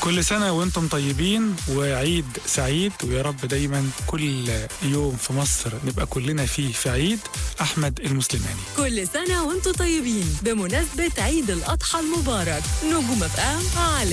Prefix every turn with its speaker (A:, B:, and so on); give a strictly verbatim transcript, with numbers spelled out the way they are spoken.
A: كل سنة وانتم طيبين وعيد سعيد، ويا رب دايما كل يوم في مصر نبقى كلنا فيه في عيد. أحمد المسلماني.
B: كل سنة وانتم طيبين بمناسبة عيد الأضحى المبارك. نجوم اف ام على